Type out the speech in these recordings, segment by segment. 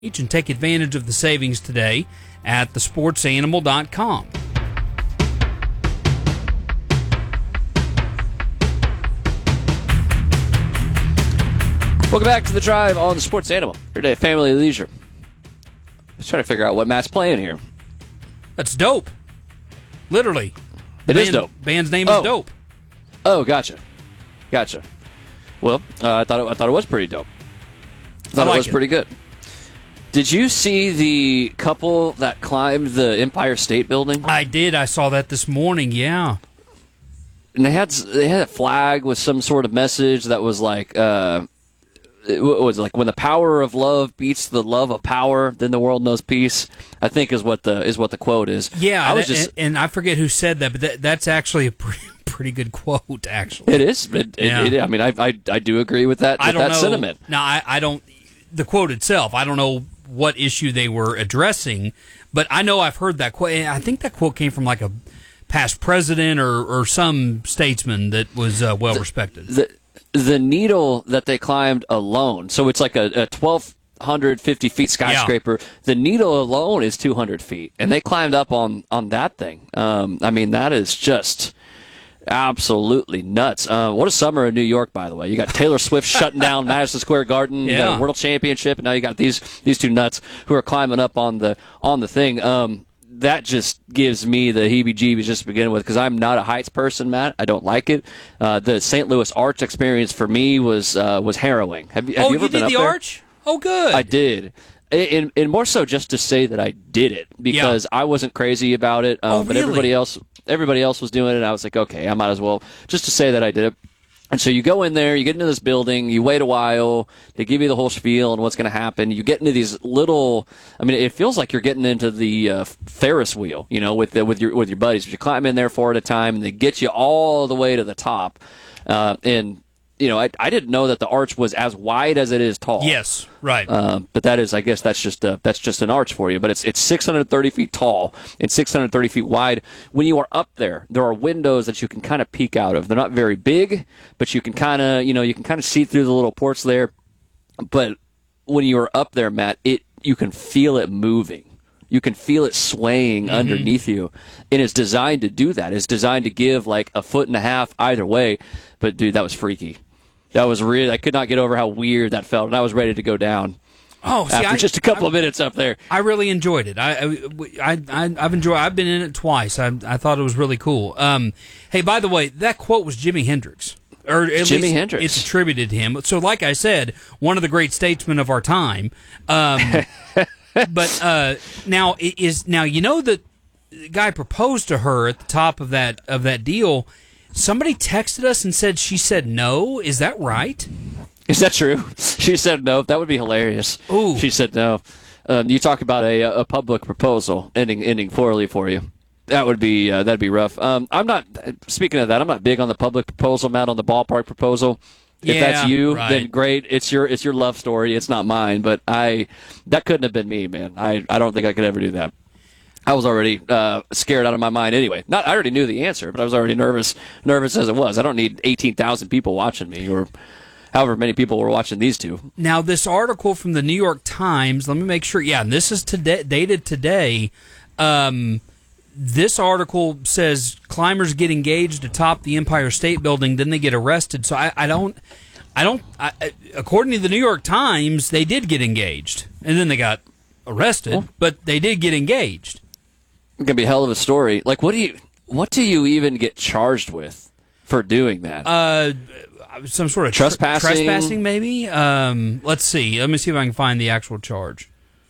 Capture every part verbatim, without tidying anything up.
and take advantage of the savings today at the sports animal dot com. Welcome back to the Drive on the Sports Animal. Here today, Family Leisure. Let's try to figure out what Matt's playing here. That's dope. Literally. It band, is dope. Band's name oh. is Dope. Oh, gotcha. Gotcha. Well, uh, I thought it, I thought it was pretty dope. I thought I like it was it. pretty good. Did you see the couple that climbed the Empire State Building? I did. I saw that this morning, yeah. And they had they had a flag with some sort of message that was like, uh, it was like when the power of love beats the love of power, then the world knows peace. I think is what the is what the quote is. Yeah, I was that, just, and, and I forget who said that, but that, that's actually a pretty, pretty good quote. Actually, it is. It, yeah. it, it, I mean, I, I I do agree with that. I With don't that know. sentiment. Now, I, I don't. The quote itself, I don't know what issue they were addressing, but I know I've heard that quote. I think that quote came from like a past president or, or some statesman that was uh, well respected. The the needle that they climbed alone, so it's like a, a twelve hundred fifty feet skyscraper. Yeah. The needle alone is two hundred feet, and they climbed up on on that thing. Um, I mean, that is just absolutely nuts. Uh, what a summer in New York, by the way. You got Taylor Swift shutting down Madison Square Garden. You yeah. got a World Championship, and now you got these these two nuts who are climbing up on the on the thing. Um, that just gives me the heebie-jeebies just to begin with, because I'm not a heights person, Matt. I don't like it. Uh, the Saint Louis Arch experience for me was uh, was harrowing. Have, have oh, you ever you been did up the there? Arch? Oh, good. I did. And, and more so just to say that I did it, because yeah. I wasn't crazy about it, um, oh, but really? everybody else everybody else was doing it, and I was like, okay, I might as well just to say that I did it. And so you go in there, you get into this building, you wait a while, they give you the whole spiel and what's going to happen. You get into these little, I mean, it feels like you're getting into the uh, Ferris wheel, you know, with the, with your with your buddies. But you climb in there four at a time, and they get you all the way to the top. Uh, and you know, I, I didn't know that the arch was as wide as it is tall. Yes, right. Um, but that is, I guess, that's just a, that's just an arch for you. But it's it's six hundred thirty feet tall and six hundred thirty feet wide. When you are up there, there are windows that you can kind of peek out of. They're not very big, but you can kind of, you know, you can kind of see through the little ports there. But when you are up there, Matt, it you can feel it moving. You can feel it swaying mm-hmm. underneath you. And it's designed to do that. It's designed to give like a foot and a half either way. But, dude, that was freaky. That was really, I could not get over how weird that felt, and I was ready to go down. Oh, see, after I, just a couple I, of minutes up there. I really enjoyed it. I, I, I, I've enjoyed. I've been in it twice. I, I thought it was really cool. Um, hey, by the way, that quote was Jimi Hendrix, or at Jimi least Hendrix. It's attributed to him. So, like I said, one of the great statesmen of our time. Um, but uh, now is now you know that the guy proposed to her at the top of that of that deal. Somebody texted us and said she said no. Is that right? Is that true? She said no. That would be hilarious. Ooh. She said no. Um, you talk about a a public proposal ending ending poorly for you. That would be uh, that'd be rough. Um, I'm not. Speaking of that, I'm not big on the public proposal, Matt. On the ballpark proposal. If yeah, that's you, right. then great. It's your it's your love story. It's not mine. But I that couldn't have been me, man. I, I don't think I could ever do that. I was already uh, scared out of my mind anyway. Not, I already knew the answer, but I was already nervous, nervous as it was. I don't need eighteen thousand people watching me, or however many people were watching these two. Now, this article from the New York Times, let me make sure. Yeah, and this is today, dated today. Um, this article says climbers get engaged atop the Empire State Building, then they get arrested. So I, I don't, I don't. I, according to the New York Times, they did get engaged, and then they got arrested, well, but they did get engaged. It's gonna be a hell of a story. Like, what do you, what do you even get charged with for doing that? Uh, some sort of trespassing, tr- trespassing, maybe. Um, let's see. Let me see if I can find the actual charge.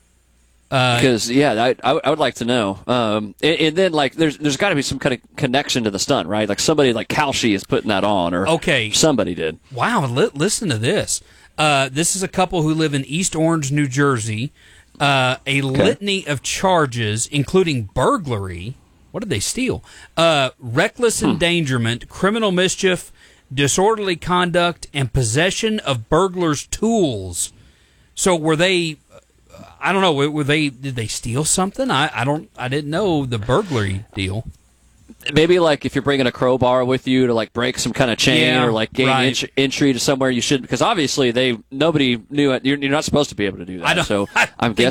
Because uh, yeah, I, I would like to know. Um, and, and then like, there's there's got to be some kind of connection to the stunt, right? Like somebody like Kalshi is putting that on, or okay, somebody did. Wow, li- listen to this. Uh, this is a couple who live in East Orange, New Jersey. Uh, a okay. litany of charges, including burglary. What did they steal? Uh, reckless hmm. endangerment, criminal mischief, disorderly conduct, and possession of burglars' tools. So were they? I don't know. Were they? Did they steal something? I, I don't. I didn't know the burglary deal. Maybe like if you're bringing a crowbar with you to like break some kind of chain Yeah, or like gain right. int- entry to somewhere, you should, because obviously they nobody knew it. You're, you're not supposed to be able to do that. I don't- so I I'm think